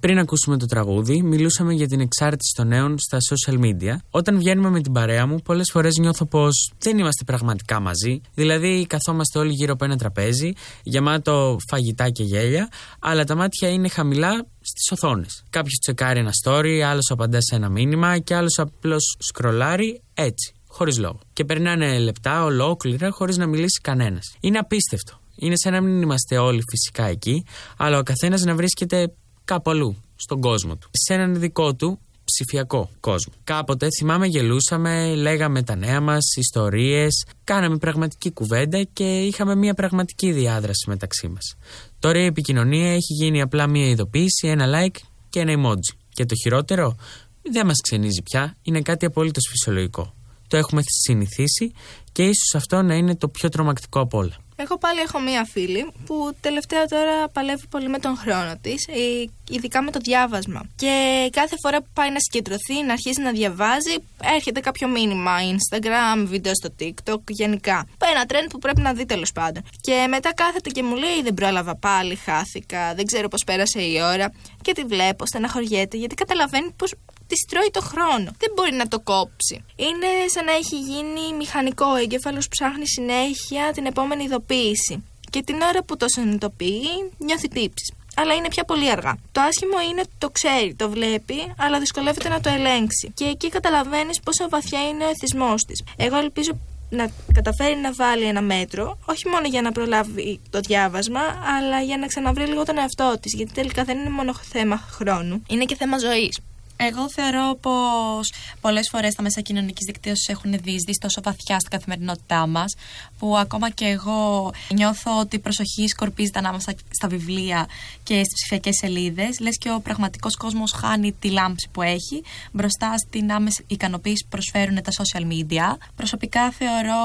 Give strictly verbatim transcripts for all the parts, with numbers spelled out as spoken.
Πριν ακούσουμε το τραγούδι, μιλούσαμε για την εξάρτηση των νέων στα social media. Όταν βγαίνουμε με την παρέα μου, πολλές φορές νιώθω πως δεν είμαστε πραγματικά μαζί. Δηλαδή, καθόμαστε όλοι γύρω από ένα τραπέζι, γεμάτο φαγητά και γέλια, αλλά τα μάτια είναι χαμηλά στις οθόνες. Κάποιος τσεκάρει ένα story, άλλος απαντά σε ένα μήνυμα και άλλος απλώς σκρολάρει έτσι, χωρίς λόγο. Και περνάνε λεπτά ολόκληρα χωρίς να μιλήσει κανένας. Είναι απίστευτο. Είναι σαν να μην είμαστε όλοι φυσικά εκεί, αλλά ο καθένας να βρίσκεται κάπου αλλού, στον κόσμο του. Σε έναν δικό του ψηφιακό κόσμο. Κάποτε θυμάμαι γελούσαμε, λέγαμε τα νέα μας, ιστορίες, κάναμε πραγματική κουβέντα και είχαμε μια πραγματική διάδραση μεταξύ μας. Τώρα η επικοινωνία έχει γίνει απλά μια ειδοποίηση, ένα like και ένα emoji. Και το χειρότερο, δεν μας ξενίζει πια, είναι κάτι απολύτως φυσιολογικό. Το έχουμε συνηθίσει και ίσως αυτό να είναι το πιο τρομακτικό απ' όλα. Εγώ πάλι έχω μία φίλη που τελευταία τώρα παλεύει πολύ με τον χρόνο της, ειδικά με το διάβασμα. Και κάθε φορά που πάει να συγκεντρωθεί, να αρχίσει να διαβάζει, έρχεται κάποιο μήνυμα Instagram, βίντεο στο TikTok, γενικά. Ένα trend που πρέπει να δει τέλος πάντων. Και μετά κάθεται και μου λέει: δεν πρόλαβα πάλι, χάθηκα, δεν ξέρω πώς πέρασε η ώρα. Και τη βλέπω, στεναχωριέται, γιατί καταλαβαίνει πως της τρώει το χρόνο. Δεν μπορεί να το κόψει. Είναι σαν να έχει γίνει μηχανικό. Ο εγκέφαλος ψάχνει συνέχεια την επόμενη ειδοποίηση. Και την ώρα που το συνειδητοποιεί, νιώθει τύψεις. Αλλά είναι πια πολύ αργά. Το άσχημο είναι ότι το ξέρει, το βλέπει, αλλά δυσκολεύεται να το ελέγξει. Και εκεί καταλαβαίνεις πόσο βαθιά είναι ο εθισμός της. Εγώ ελπίζω να καταφέρει να βάλει ένα μέτρο, όχι μόνο για να προλάβει το διάβασμα, αλλά για να ξαναβρει λίγο τον εαυτό της. Γιατί τελικά δεν είναι μόνο θέμα χρόνου, είναι και θέμα ζωής. Εγώ θεωρώ πως πολλές φορές τα μέσα κοινωνικής δικτύωσης έχουν διεισδύσει τόσο βαθιά στην καθημερινότητά μας, που ακόμα και εγώ νιώθω ότι η προσοχή σκορπίζεται ανάμεσα στα βιβλία και στις ψηφιακές σελίδες. Λες και ο πραγματικός κόσμος χάνει τη λάμψη που έχει μπροστά στην άμεση ικανοποίηση που προσφέρουν τα social media. Προσωπικά θεωρώ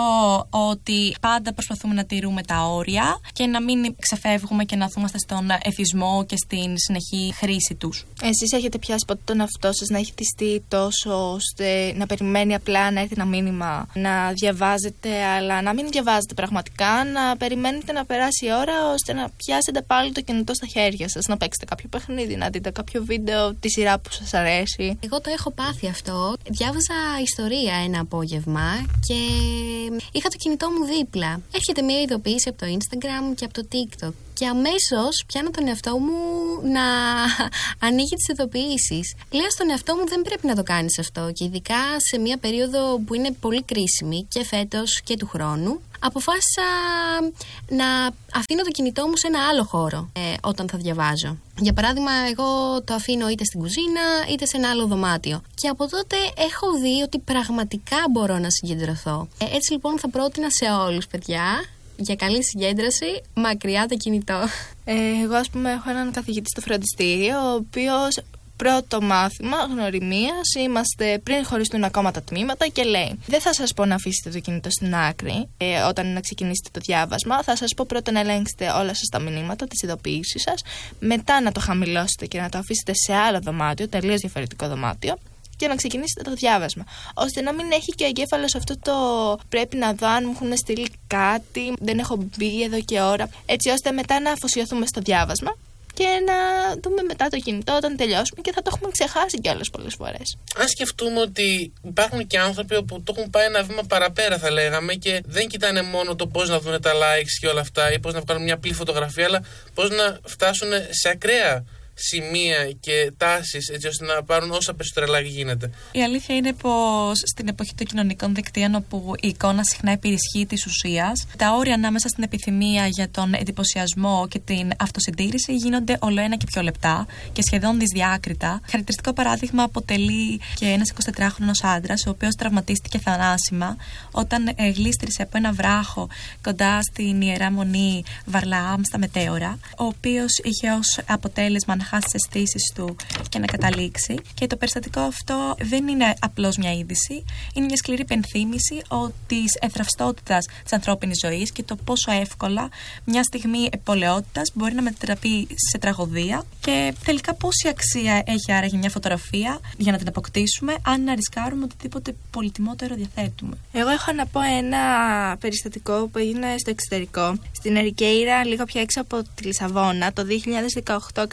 ότι πάντα προσπαθούμε να τηρούμε τα όρια και να μην ξεφεύγουμε και να θυμάστε στον εθισμό και στην συνεχή χρήση τους. Εσείς έχετε πιάσει ποτέ τον εαυτό σας να έχει χτιστεί τόσο ώστε να περιμένει απλά να έρθει ένα μήνυμα, να διαβάζετε, αλλά να μην διαβάζετε πραγματικά, να περιμένετε να περάσει η ώρα ώστε να πιάσετε πάλι το κινητό στα χέρια σας, να παίξετε κάποιο παιχνίδι, να δείτε κάποιο βίντεο, τη σειρά που σας αρέσει? Εγώ το έχω πάθει αυτό. Διάβαζα ιστορία ένα απόγευμα και είχα το κινητό μου δίπλα. Έρχεται μια ειδοποίηση από το Instagram και από το TikTok. Και αμέσως πιάνω τον εαυτό μου να ανοίγει τις ειδοποιήσεις. Λέω στον εαυτό μου δεν πρέπει να το κάνεις αυτό. Και ειδικά σε μια περίοδο που είναι πολύ κρίσιμη και φέτος και του χρόνου, αποφάσισα να αφήνω το κινητό μου σε ένα άλλο χώρο ε, όταν θα διαβάζω. Για παράδειγμα, εγώ το αφήνω είτε στην κουζίνα είτε σε ένα άλλο δωμάτιο. Και από τότε έχω δει ότι πραγματικά μπορώ να συγκεντρωθώ. Ε, έτσι λοιπόν θα πρότεινα σε όλους, παιδιά, για καλή συγκέντρωση, μακριά το κινητό. Ε, εγώ, ας πούμε, έχω έναν καθηγητή στο φροντιστήριο, ο οποίος πρώτο μάθημα γνωριμίας, είμαστε πριν χωριστούν ακόμα τα τμήματα, και λέει: δεν θα σας πω να αφήσετε το κινητό στην άκρη ε, όταν να ξεκινήσετε το διάβασμα. Θα σας πω πρώτα να ελέγξετε όλα σας τα μηνύματα, τις ειδοποιήσεις σας, μετά να το χαμηλώσετε και να το αφήσετε σε άλλο δωμάτιο, τελείως διαφορετικό δωμάτιο, και να ξεκινήσετε το διάβασμα. Ώστε να μην έχει και ο εγκέφαλος αυτό το πρέπει να δω αν μου έχουν στείλει κάτι, δεν έχω μπει εδώ και ώρα. Έτσι ώστε μετά να αφοσιωθούμε στο διάβασμα και να δούμε μετά το κινητό όταν τελειώσουμε, και θα το έχουμε ξεχάσει κιόλας πολλές φορές. Αν σκεφτούμε ότι υπάρχουν και άνθρωποι που το έχουν πάει ένα βήμα παραπέρα, θα λέγαμε, και δεν κοιτάνε μόνο το πώς να δουν τα likes και όλα αυτά ή πώς να βγάλουν μια απλή φωτογραφία, αλλά πώς να φτάσουν σε ακραία σημεία και τάσεις, έτσι ώστε να πάρουν όσα περισσότερα like γίνεται. Η αλήθεια είναι πως στην εποχή των κοινωνικών δικτύων, όπου η εικόνα συχνά υπερισχύει της ουσίας, τα όρια ανάμεσα στην επιθυμία για τον εντυπωσιασμό και την αυτοσυντήρηση γίνονται ολοένα και πιο λεπτά και σχεδόν δυσδιάκριτα. Χαρακτηριστικό παράδειγμα αποτελεί και ένας εικοσιτετράχρονος άντρας, ο οποίος τραυματίστηκε θανάσιμα όταν γλίστρισε από ένα βράχο κοντά στην Ιερά Μονή Βαρλαάμ στα Μετέωρα, ο οποίος είχε ως αποτέλεσμα να χάσει τις αισθήσεις του και να καταλήξει. Και το περιστατικό αυτό δεν είναι απλώς μια είδηση, είναι μια σκληρή υπενθύμηση της εθραυστότητας της ανθρώπινης ζωής και το πόσο εύκολα μια στιγμή επωλεότητας μπορεί να μετατραπεί σε τραγωδία, και τελικά πόση αξία έχει άραγε μια φωτογραφία για να την αποκτήσουμε, αν να ρισκάρουμε οτιδήποτε πολυτιμότερο διαθέτουμε. Εγώ έχω να πω ένα περιστατικό που έγινε στο εξωτερικό, στην Ερικέιρα, λίγο πιο έξω από τη Λισαβόνα, το δύο χιλιάδες δεκαοκτώ καλοκαίρι.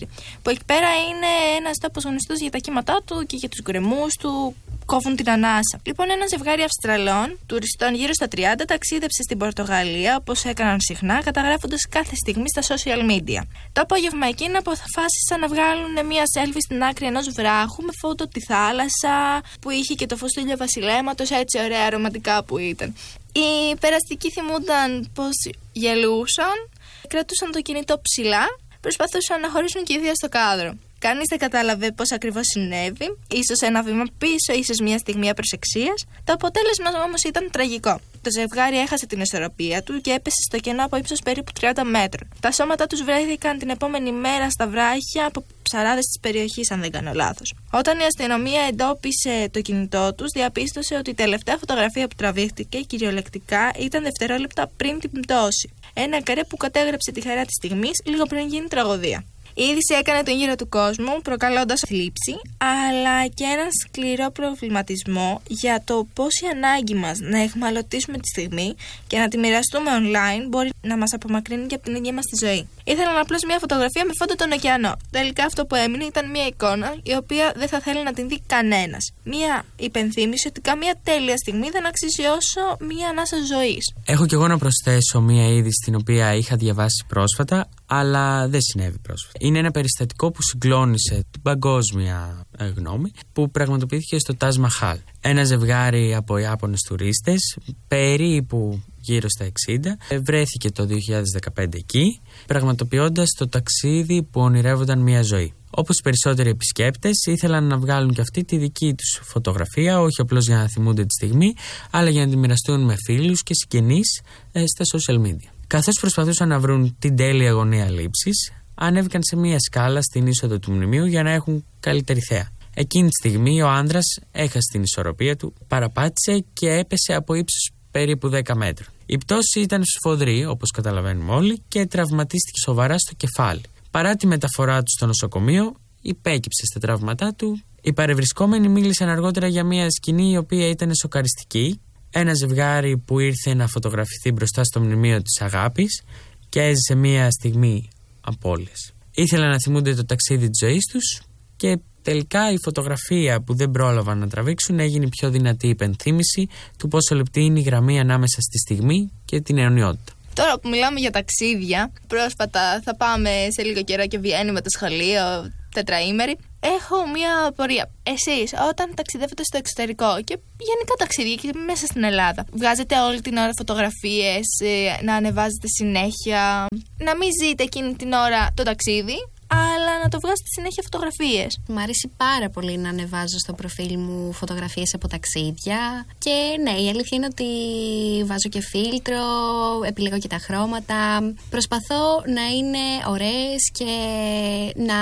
Ταξίδι. Που εκεί πέρα είναι ένας τόπος γνωστός για τα κύματά του και για τους γκρεμούς του. Κόβουν την ανάσα. Λοιπόν, ένα ζευγάρι Αυστραλών, τουριστών γύρω στα τριάντα, ταξίδεψε στην Πορτογαλία, όπως έκαναν συχνά, καταγράφοντας κάθε στιγμή στα social media. Το απόγευμα εκείνο αποφάσισαν να βγάλουν μία selfie στην άκρη ενός βράχου με φώτο τη θάλασσα, που είχε και το φως του ηλιοβασιλέματος, έτσι ωραία ρομαντικά που ήταν. Οι περαστικοί θυμούνταν πως γελούσαν, κρατούσαν το κινητό ψηλά, προσπαθούσαν να χωρίσουν και οι δύο στο κάδρο. Κανείς δεν κατάλαβε πώς ακριβώς συνέβη, ίσως ένα βήμα πίσω, ίσως μια στιγμή απροσεξίας. Το αποτέλεσμα όμως ήταν τραγικό. Το ζευγάρι έχασε την ισορροπία του και έπεσε στο κενό από ύψος περίπου τριάντα μέτρων. Τα σώματά τους βρέθηκαν την επόμενη μέρα στα βράχια από ψαράδες της περιοχής, αν δεν κάνω λάθος. Όταν η αστυνομία εντόπισε το κινητό τους, διαπίστωσε ότι η τελευταία φωτογραφία που τραβήχτηκε κυριολεκτικά ήταν δευτερόλεπτα πριν την πτώση. Ένα καρέ που κατέγραψε τη χαρά της στιγμής λίγο πριν γίνει τραγωδία. Η είδηση έκανε τον γύρο του κόσμου, προκαλώντας θλίψη, αλλά και έναν σκληρό προβληματισμό για το πώς η ανάγκη μας να εχμαλωτήσουμε τη στιγμή και να τη μοιραστούμε online μπορεί να μας απομακρύνει και από την ίδια μας τη ζωή. Ήθελαν απλώς μια φωτογραφία με φόντο τον ωκεανό. Τελικά αυτό που έμεινε ήταν μια εικόνα η οποία δεν θα θέλει να την δει κανένας. Μια υπενθύμηση ότι καμία τέλεια στιγμή δεν αξίζει όσο μια ανάσα ζωής. Έχω κι εγώ να προσθέσω μια είδηση την οποία είχα διαβάσει πρόσφατα, αλλά δεν συνέβη πρόσφατα. Είναι ένα περιστατικό που συγκλώνησε την παγκόσμια ε, γνώμη, που πραγματοποιήθηκε στο Τάζ Μαχάλ. Ένα ζευγάρι από Ιάπωνες τουρίστες, περίπου γύρω στα εξήντα, βρέθηκε το δύο χιλιάδες δεκαπέντε εκεί, πραγματοποιώντας το ταξίδι που ονειρεύονταν μια ζωή. Όπως οι περισσότεροι επισκέπτες, ήθελαν να βγάλουν και αυτοί τη δική τους φωτογραφία, όχι απλώς για να θυμούνται τη στιγμή, αλλά για να τη μοιραστούν με φίλους και συγγενείς ε, στα social media. Καθώς προσπαθούσαν να βρουν την τέλεια γωνία λήψης, ανέβηκαν σε μία σκάλα στην είσοδο του μνημείου για να έχουν καλύτερη θέα. Εκείνη τη στιγμή ο άντρας έχασε την ισορροπία του, παραπάτησε και έπεσε από ύψος περίπου δέκα μέτρων. Η πτώση ήταν σφοδρή, όπως καταλαβαίνουμε όλοι, και τραυματίστηκε σοβαρά στο κεφάλι. Παρά τη μεταφορά του στο νοσοκομείο, υπέκυψε στα τραύματά του. Οι παρευρισκόμενοι μίλησαν αργότερα για μια σκηνή η οποία ήταν σοκαριστική. Ένα ζευγάρι που ήρθε να φωτογραφηθεί μπροστά στο μνημείο της αγάπης και έζησε μια στιγμή απώλειας. Ήθελαν να θυμούνται το ταξίδι της ζωής τους και τελικά η φωτογραφία που δεν πρόλαβαν να τραβήξουν έγινε η πιο δυνατή υπενθύμηση του πόσο λεπτή είναι η γραμμή ανάμεσα στη στιγμή και την αιωνιότητα. Τώρα που μιλάμε για ταξίδια, πρόσφατα θα πάμε σε λίγο καιρό και Βιέννη με το σχολείο, τετραήμερη. Έχω μία απορία. Εσείς, όταν ταξιδεύετε στο εξωτερικό και γενικά ταξίδια και μέσα στην Ελλάδα, βγάζετε όλη την ώρα φωτογραφίες, να ανεβάζετε συνέχεια, να μην ζείτε εκείνη την ώρα το ταξίδι, αλλά να το βγάζετε συνέχεια φωτογραφίες. Μ' αρέσει πάρα πολύ να ανεβάζω στο προφίλ μου φωτογραφίες από ταξίδια. Και ναι, η αλήθεια είναι ότι βάζω και φίλτρο, επιλέγω και τα χρώματα. Προσπαθώ να είναι ωραίες και να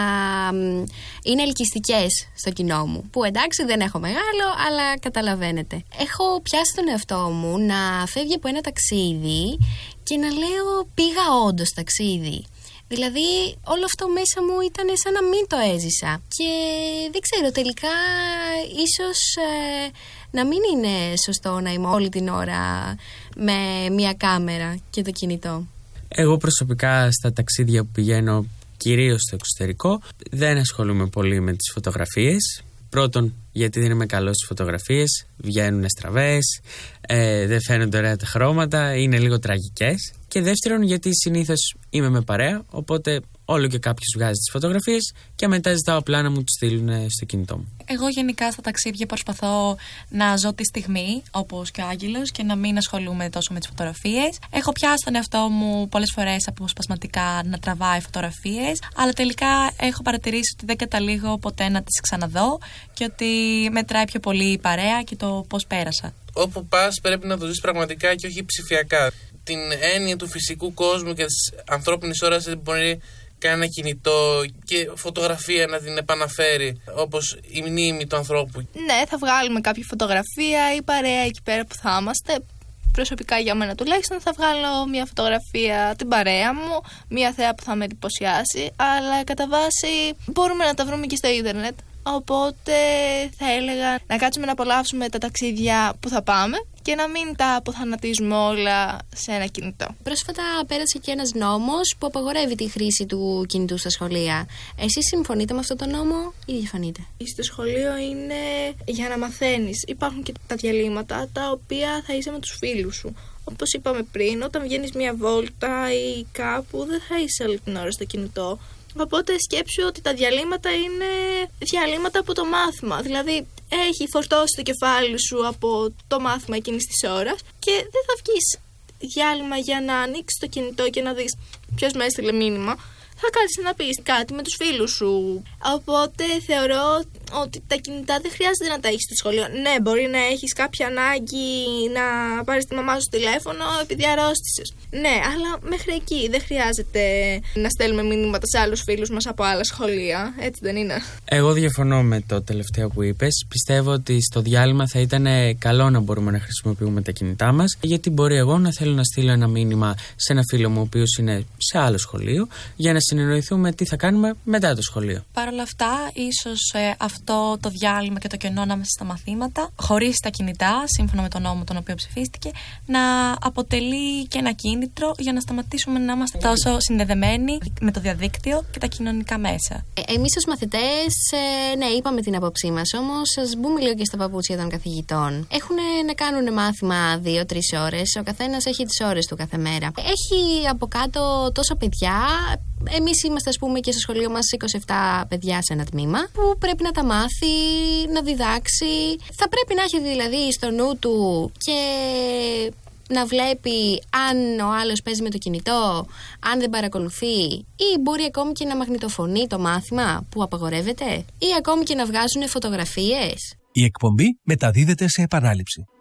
είναι ελκυστικές στο κοινό μου. Που εντάξει δεν έχω μεγάλο, αλλά καταλαβαίνετε. Έχω πιάσει τον εαυτό μου να φεύγει από ένα ταξίδι και να λέω πήγα όντως ταξίδι. Δηλαδή όλο αυτό μέσα μου ήταν σαν να μην το έζησα. Και δεν ξέρω, τελικά ίσως ε, να μην είναι σωστό να είμαι όλη την ώρα με μια κάμερα και το κινητό. Εγώ προσωπικά στα ταξίδια που πηγαίνω, κυρίως στο εξωτερικό, δεν ασχολούμαι πολύ με τις φωτογραφίες. Πρώτον, γιατί δεν είμαι καλός στις φωτογραφίες, βγαίνουν στραβές, ε, δεν φαίνονται ωραία τα χρώματα, είναι λίγο τραγικές. Και δεύτερον, γιατί συνήθως είμαι με παρέα, οπότε όλο και κάποιος βγάζει τις φωτογραφίες και μετά ζητάω απλά να μου τις στείλουν στο κινητό μου. Εγώ γενικά στα ταξίδια προσπαθώ να ζω τη στιγμή, όπως και ο Άγγελος, και να μην ασχολούμαι τόσο με τις φωτογραφίες. Έχω πιάσει τον εαυτό μου πολλές φορές αποσπασματικά να τραβάει φωτογραφίες, αλλά τελικά έχω παρατηρήσει ότι δεν καταλήγω ποτέ να τις ξαναδώ και ότι μετράει πιο πολύ η παρέα και το πώς πέρασα. Όπου πας πρέπει να το ζεις πραγματικά και όχι ψηφιακά. Την έννοια του φυσικού κόσμου και της ανθρώπινης ώρας δεν μπορεί κανένα κινητό και φωτογραφία να την επαναφέρει όπως η μνήμη του ανθρώπου. Ναι, θα βγάλουμε κάποια φωτογραφία ή παρέα εκεί πέρα που θα είμαστε. Προσωπικά για μένα τουλάχιστον θα βγάλω μια φωτογραφία την παρέα μου, μια θέα που θα με εντυπωσιάσει, αλλά κατά βάση μπορούμε να τα βρούμε και στο ίντερνετ. Οπότε θα έλεγα να κάτσουμε να απολαύσουμε τα ταξίδια που θα πάμε και να μην τα αποθανατίζουμε όλα σε ένα κινητό. Πρόσφατα πέρασε και ένας νόμος που απαγορεύει τη χρήση του κινητού στα σχολεία. Εσείς συμφωνείτε με αυτόν τον νόμο ή διαφωνείτε? Στο σχολείο είναι για να μαθαίνεις. Υπάρχουν και τα διαλύματα τα οποία θα είσαι με τους φίλους σου. Όπως είπαμε πριν, όταν βγαίνεις μια βόλτα ή κάπου, δεν θα είσαι όλη την ώρα στο κινητό. Οπότε σκέψου ότι τα διαλύματα είναι διαλύματα από το μάθημα. Δηλαδή, έχει φορτώσει το κεφάλι σου από το μάθημα εκείνης της ώρας και δεν θα βγεις διάλειμμα για να ανοίξεις το κινητό και να δεις ποιος με έστειλε μήνυμα. Θα κάτσεις να πεις κάτι με τους φίλους σου. Οπότε θεωρώ ότι τα κινητά δεν χρειάζεται να τα έχεις στο σχολείο. Ναι, μπορεί να έχεις κάποια ανάγκη να πάρεις τη μαμά σου τηλέφωνο επειδή αρρώστησες. Ναι, αλλά μέχρι εκεί δεν χρειάζεται να στέλνουμε μηνύματα σε άλλους φίλους μας από άλλα σχολεία. Έτσι δεν είναι? Εγώ διαφωνώ με το τελευταίο που είπες. Πιστεύω ότι στο διάλειμμα θα ήταν καλό να μπορούμε να χρησιμοποιούμε τα κινητά μας, γιατί μπορεί εγώ να θέλω να στείλω ένα μήνυμα σε ένα φίλο μου ο οποίος είναι σε άλλο σχολείο για να συνεννοηθούμε τι θα κάνουμε μετά το σχολείο. Παρ' όλα αυτά, ίσως ε, αυτό το διάλειμμα και το κενό ανάμεσα στα μαθήματα, χωρίς τα κινητά, σύμφωνα με τον νόμο τον οποίο ψηφίστηκε, να αποτελεί και ένα κίνητρο για να σταματήσουμε να είμαστε τόσο συνδεδεμένοι με το διαδίκτυο και τα κοινωνικά μέσα. Ε, εμείς ως μαθητές, ε, ναι, είπαμε την άποψή μας, όμως ας μπούμε λίγο και στα παπούτσια των καθηγητών. Έχουν να κάνουν μάθημα δύο-τρεις ώρες, ο καθένας έχει τις ώρες του κάθε μέρα. Έχει από κάτω τόσα παιδιά. Εμείς είμαστε, ας πούμε, και στο σχολείο μας είκοσι επτά παιδιά σε ένα τμήμα που πρέπει να τα μάθει, να διδάξει. Θα πρέπει να έχει δηλαδή στο νου του και να βλέπει αν ο άλλος παίζει με το κινητό, αν δεν παρακολουθεί, ή μπορεί ακόμη και να μαγνητοφωνεί το μάθημα που απαγορεύεται, ή ακόμη και να βγάζουν φωτογραφίες. Η εκπομπή μεταδίδεται σε επανάληψη.